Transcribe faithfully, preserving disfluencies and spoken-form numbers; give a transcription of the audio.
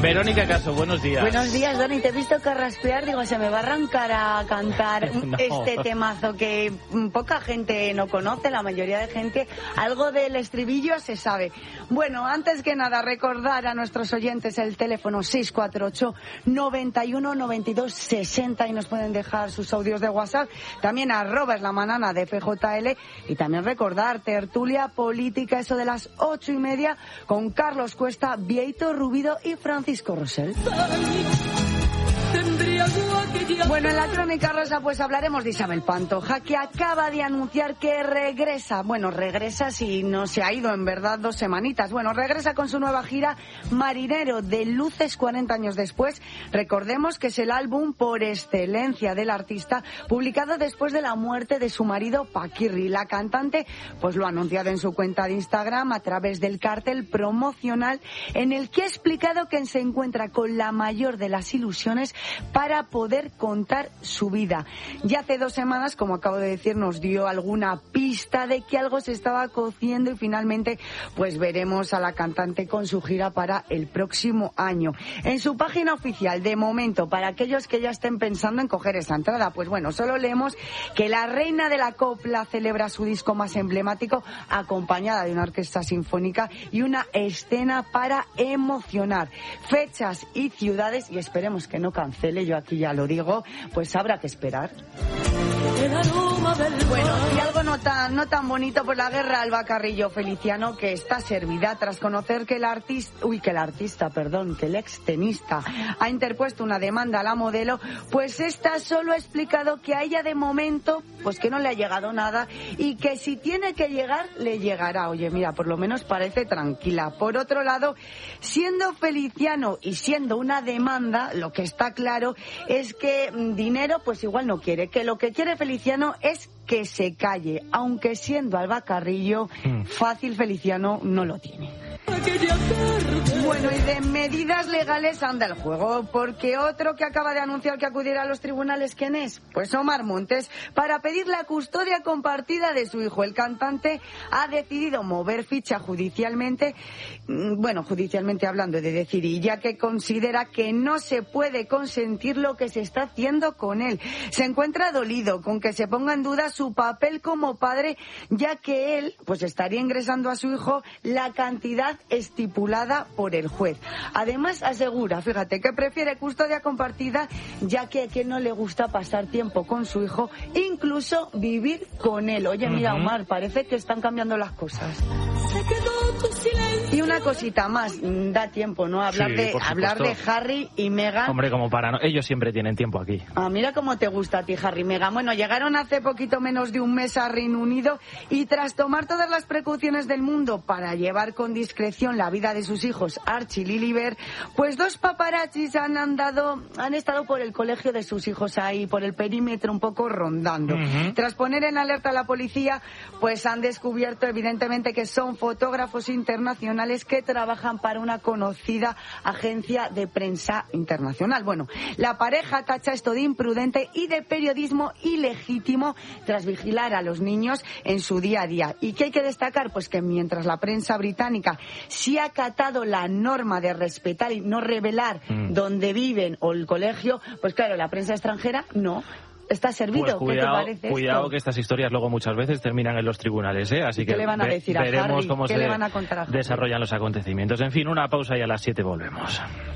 Verónica Caso, buenos días. Buenos días, Doni. Te he visto carraspear, digo, se me va a arrancar a cantar no. este temazo que poca gente no conoce, la mayoría de gente. Algo del estribillo se sabe. Bueno, antes que nada, recordar a nuestros oyentes el teléfono seis cuatro ocho, noventa y uno, noventa y dos, sesenta y nos pueden dejar sus audios de WhatsApp. También arroba es la manana de F J L. Y también recordar, tertulia política, eso de las ocho y media, con Carlos Cuesta, Vieito Rubido y Francisco Rosell. Bueno, en la crónica rosa pues hablaremos de Isabel Pantoja, que acaba de anunciar que regresa. Bueno, regresa si no se ha ido en verdad dos semanitas. Bueno, regresa con su nueva gira Marinero de Luces cuarenta años después. Recordemos que es el álbum por excelencia del artista, publicado después de la muerte de su marido Paquirri. La cantante pues lo ha anunciado en su cuenta de Instagram a través del cartel promocional, en el que ha explicado que se encuentra con la mayor de las ilusiones para poder contar su vida. Ya hace dos semanas, como acabo de decir, nos dio alguna pista de que algo se estaba cociendo y finalmente pues veremos a la cantante con su gira para el próximo año. En su página oficial, de momento, para aquellos que ya estén pensando en coger esa entrada, pues bueno, solo leemos que la reina de la copla celebra su disco más emblemático acompañada de una orquesta sinfónica y una escena para emocionar. Fechas y ciudades, y esperemos que no cancele, yo aquí ya lo digo, pues habrá que esperar. Bueno, y algo no tan, no tan bonito, pues la guerra Alba Carrillo Feliciano, que está servida tras conocer que el artista, uy, que el artista, perdón, que el extenista ha interpuesto una demanda a la modelo, pues esta solo ha explicado que a ella de momento, pues que no le ha llegado nada y que si tiene que llegar, le llegará. Oye, mira, por lo menos parece tranquila. Por otro lado, siendo Feliciano y siendo una demanda, lo que está claro es que dinero, pues igual no quiere, que lo que quiere Feliciano es que se calle, aunque siendo Alba Carrillo, fácil Feliciano no lo tiene. Bueno, y de medidas legales anda el juego, porque otro que acaba de anunciar que acudirá a los tribunales, ¿quién es? Pues Omar Montes, para pedir la custodia compartida de su hijo. El cantante ha decidido mover ficha judicialmente, bueno, judicialmente hablando de decir, y ya que considera que no se puede consentir lo que se está haciendo con él. Se encuentra dolido con que se ponga en duda su papel como padre, ya que él, pues estaría ingresando a su hijo la cantidad estipulada por el juez. Además asegura, fíjate, que prefiere custodia compartida, ya que a quien no le gusta pasar tiempo con su hijo, incluso vivir con él. Oye, mira, uh-huh. Omar, parece que están cambiando las cosas. Y una cosita más, da tiempo, ¿no? Hablar sí, de hablar de Harry y Meghan. Hombre, como para no, ellos siempre tienen tiempo aquí. Ah, mira cómo te gusta a ti, Harry y Meghan. Bueno, llegaron hace poquito menos de un mes a Reino Unido y tras tomar todas las precauciones del mundo para llevar con discreción la vida de sus hijos, Archie y Lilibert, pues dos paparazzis han andado, han estado por el colegio de sus hijos ahí, por el perímetro un poco rondando. Uh-huh. Tras poner en alerta a la policía, pues han descubierto evidentemente que son fotógrafos internacionales que trabajan para una conocida agencia de prensa internacional. Bueno, la pareja tacha esto de imprudente y de periodismo ilegítimo tras vigilar a los niños en su día a día. ¿Y qué hay que destacar? Pues que mientras la prensa británica sí ha acatado la norma de respetar y no revelar mm. dónde viven o el colegio, pues claro, la prensa extranjera no. Está servido. Pues cuidado, ¿qué te parece cuidado esto? Que estas historias luego muchas veces terminan en los tribunales, ¿eh? Así ¿Qué que le van a decir a veremos Harry? cómo ¿Qué se le van a contar a Harry? desarrollan los acontecimientos. En fin, una pausa y a las siete volvemos.